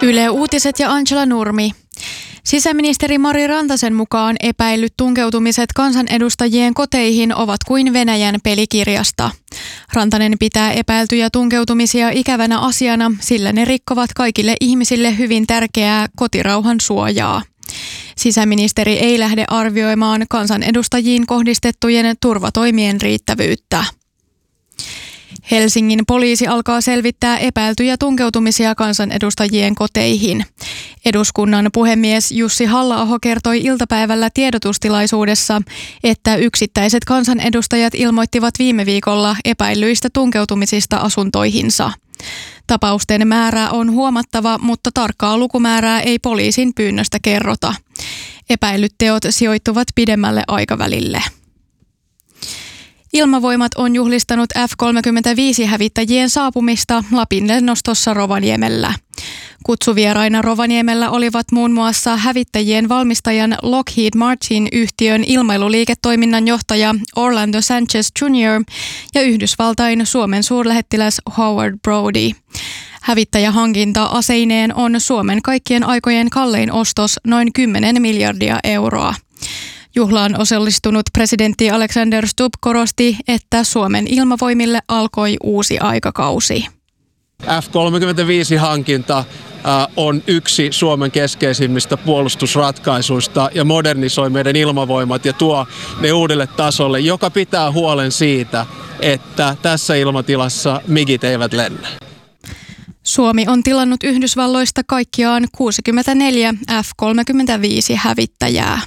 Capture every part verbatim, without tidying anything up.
Yle Uutiset ja Angela Nurmi. Sisäministeri Mari Rantasen mukaan epäillyt tunkeutumiset kansanedustajien koteihin ovat kuin Venäjän pelikirjasta. Rantanen pitää epäiltyjä tunkeutumisia ikävänä asiana, sillä ne rikkovat kaikille ihmisille hyvin tärkeää kotirauhan suojaa. Sisäministeri ei lähde arvioimaan kansanedustajiin kohdistettujen turvatoimien riittävyyttä. Helsingin poliisi alkaa selvittää epäiltyjä tunkeutumisia kansanedustajien koteihin. Eduskunnan puhemies Jussi Halla-aho kertoi iltapäivällä tiedotustilaisuudessa, että yksittäiset kansanedustajat ilmoittivat viime viikolla epäillyistä tunkeutumisista asuntoihinsa. Tapausten määrä on huomattava, mutta tarkkaa lukumäärää ei poliisin pyynnöstä kerrota. Epäillyt teot sijoittuvat pidemmälle aikavälille. Ilmavoimat on juhlistanut F kolmekymmentäviisi-hävittäjien saapumista Lapin lennostossa Rovaniemellä. Kutsuvieraina Rovaniemellä olivat muun muassa hävittäjien valmistajan Lockheed Martin-yhtiön ilmailuliiketoiminnan johtaja Orlando Sanchez junior ja Yhdysvaltain Suomen suurlähettiläs Howard Brody. Hävittäjähankinta aseineen on Suomen kaikkien aikojen kallein ostos, noin kymmenen miljardia euroa. Juhlaan osallistunut presidentti Alexander Stubb korosti, että Suomen ilmavoimille alkoi uusi aikakausi. F kolmekymmentäviisi-hankinta on yksi Suomen keskeisimmistä puolustusratkaisuista ja modernisoi meidän ilmavoimat ja tuo ne uudelle tasolle, joka pitää huolen siitä, että tässä ilmatilassa migit eivät lennä. Suomi on tilannut Yhdysvalloista kaikkiaan kuusikymmentäneljä F kolmekymmentäviisi-hävittäjää.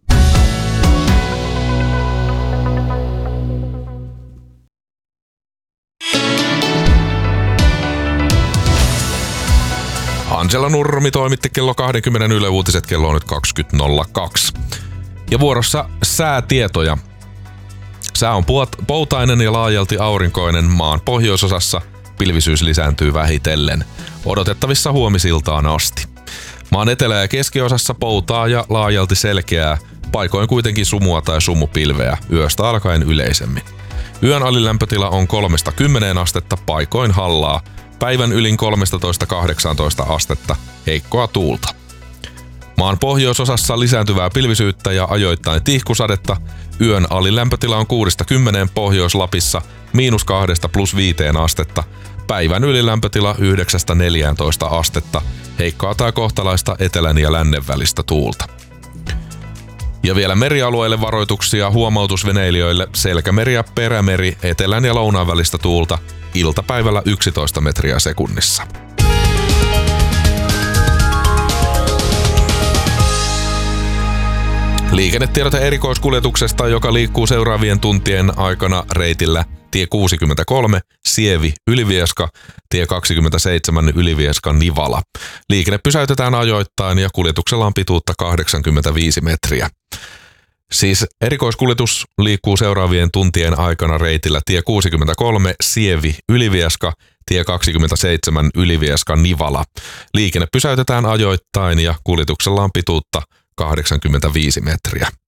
Angela Nurmi toimitti kello kaksikymmentä Yle Uutiset, kello on nyt kaksikymmentä nolla kaksi. Ja vuorossa säätietoja. Sää on poutainen ja laajalti aurinkoinen maan pohjoisosassa. Pilvisyys lisääntyy vähitellen. Odotettavissa huomisiltaan asti. Maan etelä- ja keskiosassa poutaa ja laajalti selkeää, paikoin kuitenkin sumua tai sumupilveä, yöstä alkaen yleisemmin. Yön alilämpötila on kolmesta kymmeneen astetta, paikoin hallaa. Päivän ylin kolmetoista kahdeksantoista astetta, heikkoa tuulta. Maan pohjoisosassa lisääntyvää pilvisyyttä ja ajoittain tihkusadetta. Yön alilämpötila on kuudesta kymmeneen Pohjois-Lapissa, miinus kahdesta plus viiteen astetta. Päivän ylilämpötila yhdeksästä neljääntoista astetta, heikkoa tai kohtalaista etelän ja lännen välistä tuulta. Ja vielä merialueille varoituksia huomautusveneilijöille: selkämeri ja perämeri, etelän ja lounaan välistä tuulta, iltapäivällä yksitoista metriä sekunnissa. Liikennetiedote erikoiskuljetuksesta, joka liikkuu seuraavien tuntien aikana reitillä tie kuusikymmentäkolme Sievi Ylivieska, tie kaksikymmentäseitsemän Ylivieska Nivala. Liikenne pysäytetään ajoittain ja kuljetuksella on pituutta kahdeksankymmentäviisi metriä. Siis erikoiskuljetus liikkuu seuraavien tuntien aikana reitillä tie kuusikymmentäkolme Sievi Ylivieska, tie kaksikymmentäseitsemän Ylivieska Nivala. Liikenne pysäytetään ajoittain ja kuljetuksella on pituutta kahdeksankymmentäviisi metriä.